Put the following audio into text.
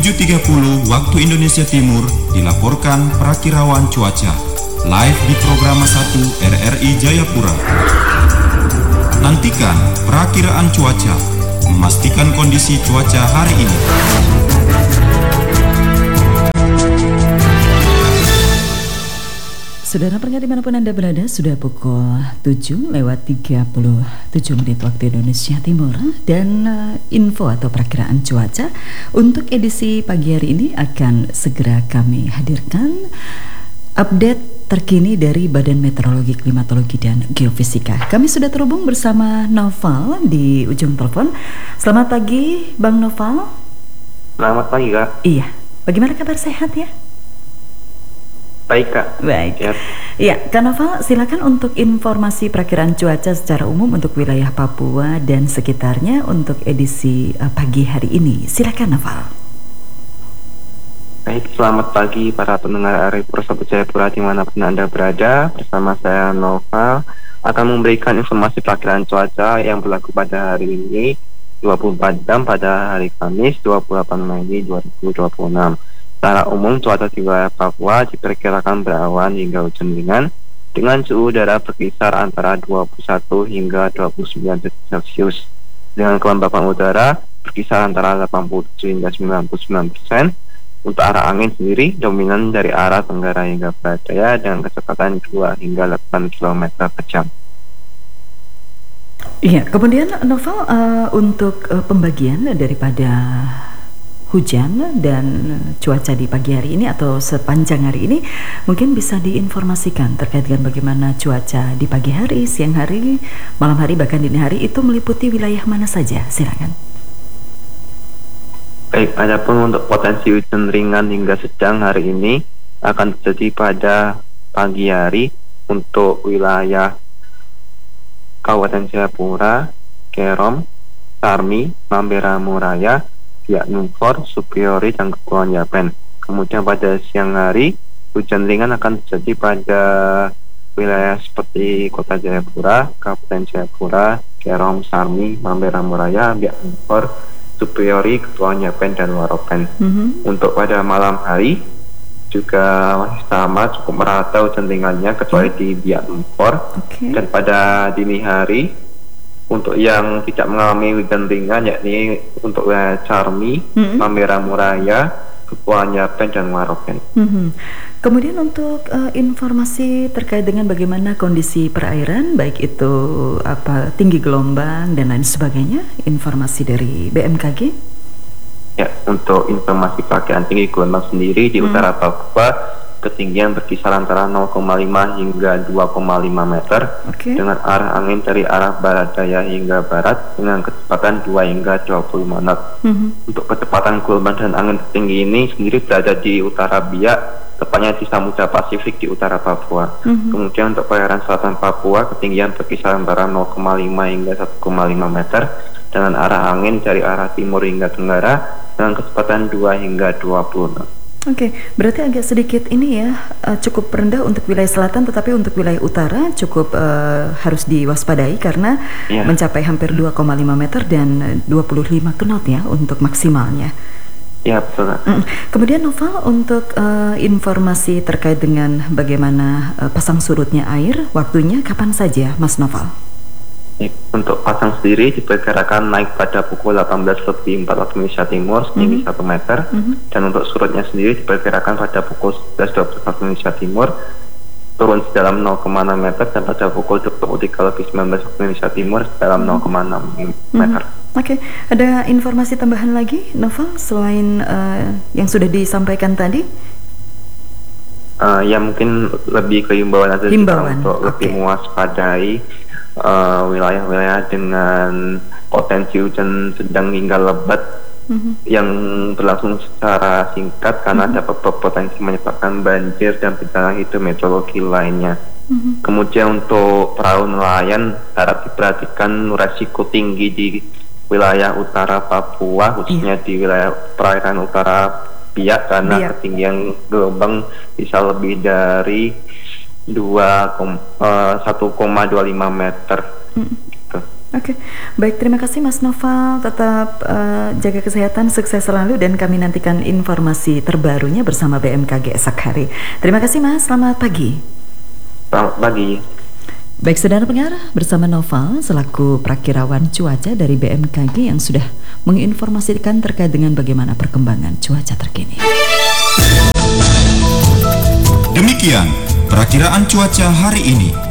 7.30 waktu Indonesia Timur dilaporkan perakirauan cuaca live di Programa 1 RRI Jayapura. Nantikan perakiraan cuaca, memastikan kondisi cuaca hari ini. Saudara pendengar dimanapun Anda berada, sudah pukul 7:37 waktu Indonesia Timur. Dan info atau perakiraan cuaca untuk edisi pagi hari ini akan segera kami hadirkan. Update terkini dari Badan Meteorologi, Klimatologi, dan Geofisika. Kami sudah terhubung bersama Noval di ujung telepon. Selamat pagi Bang Noval. Selamat pagi Kak. Iya, bagaimana kabar, sehat ya? Baik Kak. Baik. Ya, Kak Noval, silakan untuk informasi perakiraan cuaca secara umum untuk wilayah Papua dan sekitarnya untuk edisi pagi hari ini. Silakan Noval. Baik, selamat pagi para pendengar RRI Jayapura dimanapun Anda berada. Bersama saya Noval akan memberikan informasi perakiraan cuaca yang berlaku pada hari ini 24 jam pada hari Kamis 28 Mei 2026. Secara umum, cuaca di wilayah Papua diperkirakan berawan hingga hujan ringan dengan suhu udara berkisar antara 21 hingga 29 derajat Celcius dengan kelembapan udara berkisar antara 87 hingga 99%. Untuk arah angin sendiri dominan dari arah tenggara hingga barat daya dengan kecepatan 2 hingga 8 km per jam. Iya, kemudian Noval, untuk pembagian daripada hujan dan cuaca di pagi hari ini atau sepanjang hari ini, mungkin bisa diinformasikan terkait dengan bagaimana cuaca di pagi hari, siang hari, malam hari, bahkan dini hari itu meliputi wilayah mana saja? Silakan. Baik, adapun untuk potensi hujan ringan hingga sedang hari ini akan terjadi pada pagi hari untuk wilayah Kabupaten Jayapura, Kerom, Sarmi, Mamberamo Raya, Biak Numfor, Supiori, dan Kepulauan Yapen. Kemudian pada siang hari, hujan ringan akan terjadi pada wilayah seperti Kota Jayapura, Kabupaten Jayapura, Kerom, Sarmi, Mamberamo Raya, Biak Numfor, Supiori, Kepulauan Yapen, dan Waropen. Untuk pada malam hari juga masih sama, cukup merata hujan ringannya kecuali di Biak Numfor. Dan pada dini hari untuk yang tidak mengalami hujan ringan yakni untuk wilayah Carmi, Mamberamo Raya, Kepulauan Yapen, dan Waropen. Kemudian untuk informasi terkait dengan bagaimana kondisi perairan, baik itu tinggi gelombang dan lain sebagainya, informasi dari BMKG. Ya, untuk informasi perakiraan tinggi gelombang sendiri di utara Papua, ketinggian berkisar antara 0,5 hingga 2,5 meter dengan arah angin dari arah barat daya hingga barat dengan kecepatan 2 hingga 25 knot. Untuk kecepatan gelombang dan angin tertinggi ini sendiri berada di utara Biak, tepatnya di Samudra Pasifik di utara Papua. Kemudian untuk perairan selatan Papua, ketinggian berkisar antara 0,5 hingga 1,5 meter dengan arah angin dari arah timur hingga tenggara dengan kecepatan 2 hingga 20 knot. Berarti agak sedikit ini ya, cukup rendah untuk wilayah selatan, tetapi untuk wilayah utara cukup harus diwaspadai karena mencapai hampir 2,5 meter dan 25 knot ya untuk maksimalnya. Ya, betul. Kemudian Noval, untuk informasi terkait dengan bagaimana pasang surutnya air, waktunya kapan saja Mas Noval? Untuk pasang sendiri diperkirakan naik pada pukul 18.04 waktu Indonesia Timur setinggi 1 meter, dan untuk surutnya sendiri diperkirakan pada pukul 11.12 waktu Indonesia Timur turun sedalam 0,6 meter, dan pada pukul 23.19 waktu Indonesia Timur sedalam 0,6 meter. Ada informasi tambahan lagi Noval selain yang sudah disampaikan tadi? Ya, mungkin lebih ke himbauan aja untuk lebih mewaspadai wilayah-wilayah dengan potensi hujan sedang hingga lebat yang berlangsung secara singkat karena dapat berpotensi menyebabkan banjir dan bencana hidrometeorologi lainnya. Kemudian untuk perahu nelayan harap diperhatikan resiko tinggi di wilayah utara Papua, khususnya di wilayah perairan utara Biak karena ketinggian gelombang bisa lebih dari 1,25 meter. Oke, baik, terima kasih Mas Noval. Tetap jaga kesehatan, sukses selalu, dan kami nantikan informasi terbarunya bersama BMKG esok hari. Terima kasih Mas, selamat pagi. Selamat pagi. Baik, saudara pendengar, bersama Noval selaku prakirawan cuaca dari BMKG yang sudah menginformasikan terkait dengan bagaimana perkembangan cuaca terkini. Demikian perakiraan cuaca hari ini.